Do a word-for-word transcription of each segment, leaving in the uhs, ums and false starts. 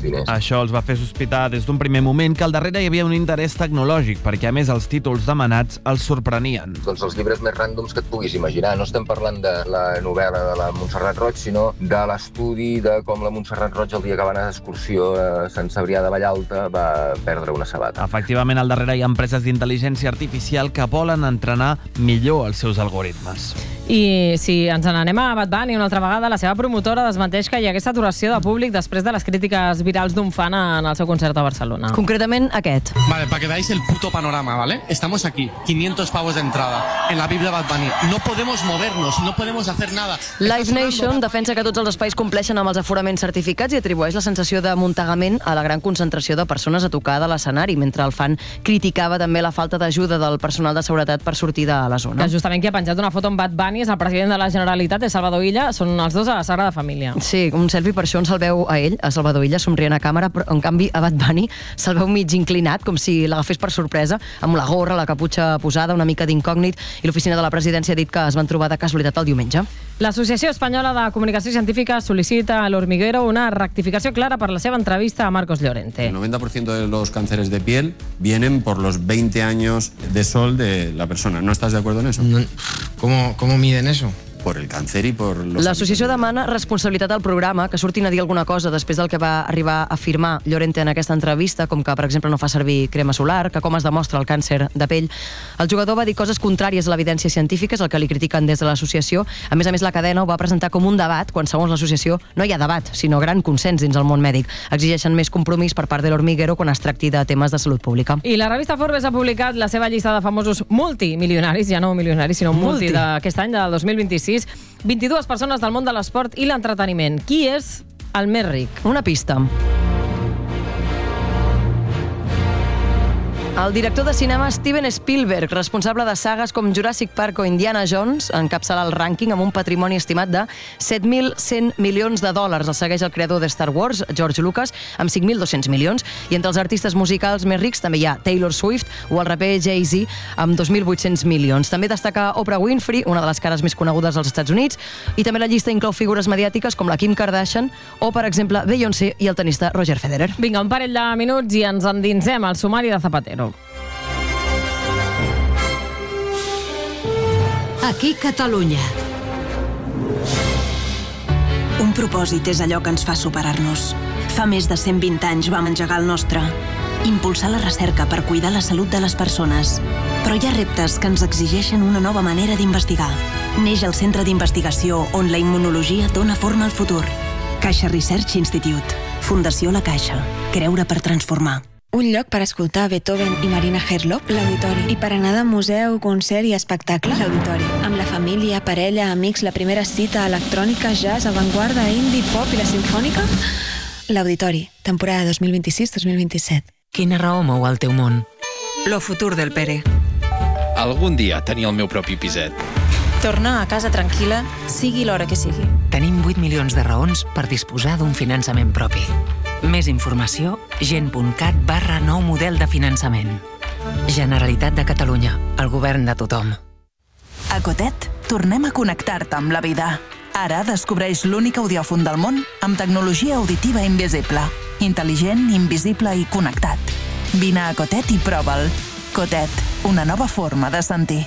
diners. Això els va fer sospitar des d'un primer moment que al darrere hi havia un interès tecnològic, perquè a més els títols demanats els sorprenien. Doncs els llibres més ràndoms que et puguis imaginar. No estem parlant de la novel·la de la Montserrat Roig, sinó de l'estudi de com la Montserrat Roig el dia que va anar d'excursió a Sant Cebrià de Vallalta va perdre una sabata. Efectivament, al darrere hi ha empreses d'intel·ligència artificial que volen entrenar millor els seus algoritmes. I si ens n'anem a Bad Bunny una altra vegada, la seva promotora desmenteix que hi hagués saturació de públic després de les crítiques virals d'un fan en el seu concert a Barcelona. Concretament aquest. Vale, para que veáis el puto panorama, ¿vale? Estamos aquí, quinientos pavos de entrada, en la V I P de Bad Bunny. No podemos movernos, no podemos hacer nada. Live Nation defensa que tots els espais compleixen amb els aforaments certificats i atribueix la sensació de muntegament a la gran concentració de persones a tocar de l'escenari, mentre el fan criticava també la falta d'ajuda del personal de seguretat per sortir de la zona. Que justament qui ha penjat una foto amb Bad Bunny és el president de la Generalitat, és Salvador Illa, són els dos a la Sagrada Família. Sí, un selfie per això ens el veu a ell, a Salvador Illa, somrient a càmera, però en canvi a Bad Bunny se'l veu mig inclinat, com si l'agafés per sorpresa, amb la gorra, la caputxa posada, una mica d'incògnit, i l'oficina de la presidència ha dit que es van trobar de casualitat el diumenge. L'Associació Espanyola de Comunicació Científica sol·licita a l'Hormiguero una rectificació clara per la seva entrevista a Marcos Llorente. El noventa por ciento de los cánceres de piel vienen por los veinte años de sol de la persona. ¿No estás de acuerdo en eso? No, ¿cómo, cómo miden eso? Por el cáncer y por los... L'associació demana responsabilitat al programa, que surtin a dir alguna cosa després del que va arribar a afirmar Llorente en aquesta entrevista, com que, per exemple, no fa servir crema solar, que com es demostra el càncer de pell. El jugador va dir coses contràries a l'evidència científica, és el que li critiquen des de l'associació. A més a més, la cadena ho va presentar com un debat, quan, segons l'associació, no hi ha debat, sinó gran consens dins el món mèdic. Exigeixen més compromís per part de l'Hormiguero quan es tracti de temes de salut pública. I la revista Forbes ha publicat la seva llista de famosos multimilionaris, ja no milionaris, sinó multi, multi d'aquest any, del dos mil vint-i-sis. vint-i-dues persones del món de l'esport i l'entreteniment. Qui és el més ric? Una pista. El director de cinema Steven Spielberg, responsable de sagues com Jurassic Park o Indiana Jones, encapçala el rànquing amb un patrimoni estimat de set mil cent milions de dòlars. El segueix el creador de Star Wars, George Lucas, amb cinc mil dos-cents milions. I entre els artistes musicals més rics també hi ha Taylor Swift o el raper Jay-Z, amb dos mil vuit-cents milions. També destaca Oprah Winfrey, una de les cares més conegudes als Estats Units, i també la llista inclou figures mediàtiques com la Kim Kardashian o, per exemple, Beyoncé i el tenista Roger Federer. Vinga, un parell de minuts i ens endinsem al sumari de Zapatero. Aquí Catalunya. Un propòsit és allò que ens fa superar-nos. Fa més de cent vint anys vam engegar el nostre. Impulsar la recerca per cuidar la salut de les persones. Però hi ha reptes que ens exigeixen una nova manera d'investigar. Neix el Centre d'Investigació on la immunologia dona forma al futur. Caixa Research Institute. Fundació La Caixa. Creure per transformar. Un lloc per escoltar Beethoven i Marina Herlop, l'Auditori. I per anar de museu, concert i espectacle, l'Auditori. Amb la família, parella, amics, la primera cita, electrònica, jazz, avantguarda, indie, pop i la simfònica, l'Auditori. Temporada dos mil vint-i-sis dos mil vint-i-set. Quina raó mou el teu món? Lo futur del Pere. Algun dia tenir el meu propi piset. Tornar a casa tranquil·la, sigui l'hora que sigui. Tenim vuit milions de raons per disposar d'un finançament propi. Més informació, gent.cat barra nou model de finançament. Generalitat de Catalunya, el govern de tothom. A Cotet, tornem a connectar-te amb la vida. Ara descobreix l'únic audiòfon del món amb tecnologia auditiva invisible. Intel·ligent, invisible i connectat. Vine a Cotet i prova'l. Cotet, una nova forma de sentir.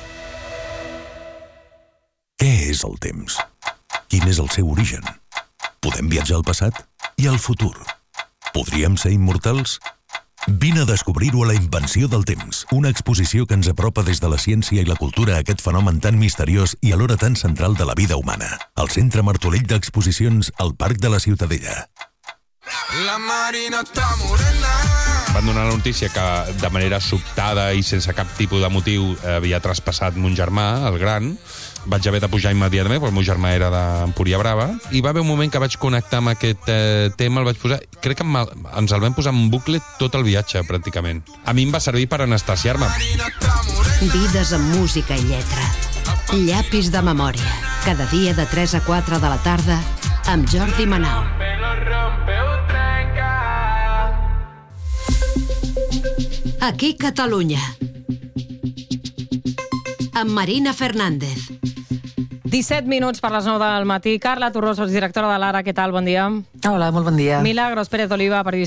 Què és el temps? Quin és el seu origen? Podem viatjar al passat i al futur? Podríem ser immortals? Vine a descobrir-ho a la Invenció del Temps, una exposició que ens apropa des de la ciència i la cultura a aquest fenomen tan misteriós i alhora tan central de la vida humana. Al Centre Martorell d'Exposicions, al Parc de la Ciutadella. La Marina està morena. Van donar la notícia que de manera sobtada i sense cap tipus de motiu havia traspassat mon germà, el gran. Vaig haver de pujar immediatament, perquè el meu germà era d'Empúria Brava, i va haver un moment que vaig connectar amb aquest eh, tema, el vaig posar... Crec que em, ens el vam posar en bucle tot el viatge, pràcticament. A mi em va servir per anestesiar-me. Vides amb música i lletra. Llapis de memòria. Cada dia de tres a quatre de la tarda amb Jordi Manau. Aquí Catalunya. Amb Marina Fernández. disset minuts per les nou del matí. Carla Torrosos, directora de l'Ara, què tal? Bon dia. Hola, molt bon dia. Milagros Pérez Oliva, periodista